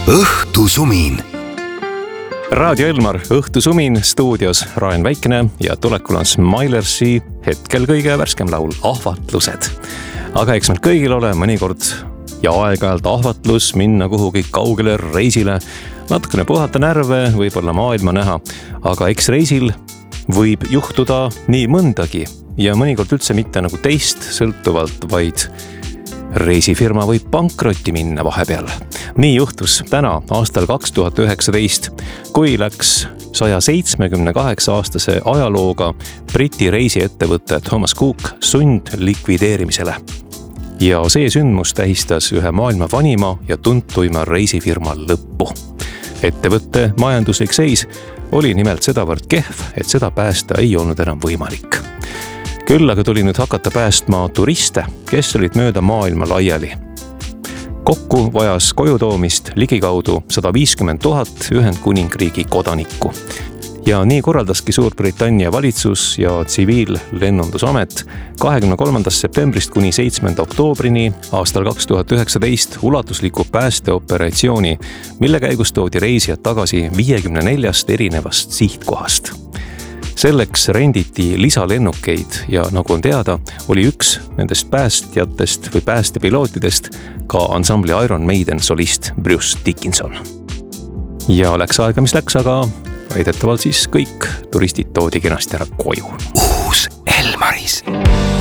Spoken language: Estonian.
õhtusumin. Raadio Elmar, õhtusumin stuudios Raen Väikene ja tulekul on Smilersi hetkel kõige värskem laul Ahvatlused. Aga eks meil kõigil ole mõnikord ja aeg-ajalt ahvatlus minna kuhugi kaugele reisile, natukene puhata närve, võib-olla maailma näha, aga eks reisil võib juhtuda nii mõndagi ja mõnikord üldse mitte nagu teist sõltuvalt, vaid reisifirma võib pankrotti minna vahepeal. Nii juhtus täna aastal 2019, kui läks 178-aastase ajalooga Briti reisiettevõtte Thomas Cook sundlikvideerimisele. Ja see sündmus tähistas ühe maailma vanima ja tuntuima reisifirma lõppu. Ettevõtte majanduslik seis oli nimelt sedavõrd kehv, et seda päästa ei olnud enam võimalik. Küll aga tuli nüüd hakata päästma turiste, kes olid mööda maailma laiali. Kokku vajas koju toomist ligikaudu 150 000 Ühendkuningriigi kodanikku. Ja nii korraldaski Suurbritannia valitsus ja tsiviillennundusamet 23. septembrist kuni 7. oktoobrini aastal 2019 ulatusliku päästeoperatsiooni, mille käigus toodi reisijad tagasi 54 erinevast sihtkohast. Selleks renditi lisalennukeid ja nagu on teada, oli üks nendest päästjatest või päästepilootidest ka ansambli Iron Maiden solist Bruce Dickinson. Ja läks aega, mis läks, aga väidetavalt siis kõik turistid toodi kenasti ära koju. Uus Elmaris.